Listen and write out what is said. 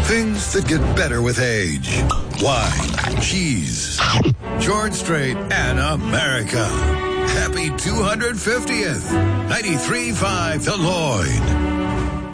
Things that get better with age. Wine, cheese, George Strait, and America. Happy 250th. 93.5 The Lloyd.